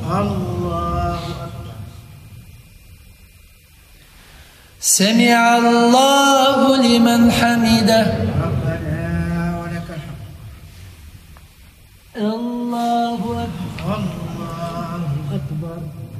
الله أكبر. سمع الله لمن حمده. ربنا ولك الحمد. الله أكبر. الله أكبر.